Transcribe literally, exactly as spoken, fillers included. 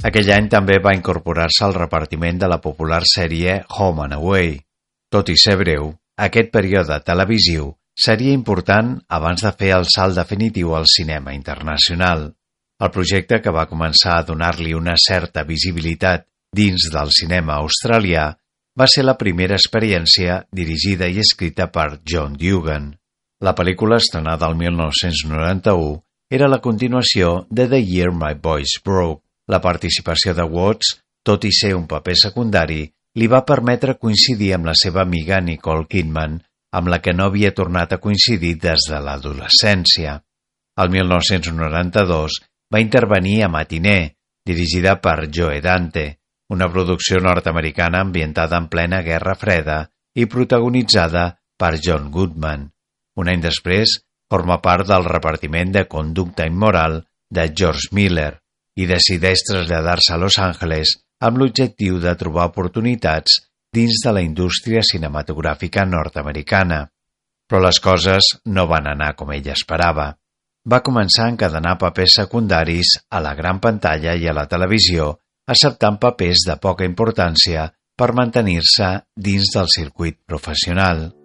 Aquell any també va incorporar-se al repartiment de la popular sèrie Home and Away. Tot i ser breu, aquest període televisiu seria important abans de fer el salt definitiu al cinema internacional. El projecte, que va començar a donar-li una certa visibilitat dins del cinema australià, va ser la primera experiència dirigida i escrita per John Dugan. La pel·lícula, estrenada el mil nou-cents noranta-u, era la continuació de The Year My Voice Broke. La participació de Watts, tot i ser un paper secundari, li va permetre coincidir amb la seva amiga Nicole Kidman, amb la que no havia tornat a coincidir des de l'adolescència. El mil nou-cents noranta-dos va intervenir a Matinee, dirigida per Joe Dante, una producció nord-americana ambientada en plena Guerra Freda i protagonitzada per John Goodman. Un any després, forma part del repartiment de Conducta immoral de George Miller i decideix traslladar-se a Los Angeles amb l'objectiu de trobar oportunitats dins de la indústria cinematogràfica nord-americana. Però les coses no van anar com ell esperava. Va començar a encadenar papers secundaris a la gran pantalla i a la televisió, acceptant papers de poca importància per mantenir-se dins del circuit professional.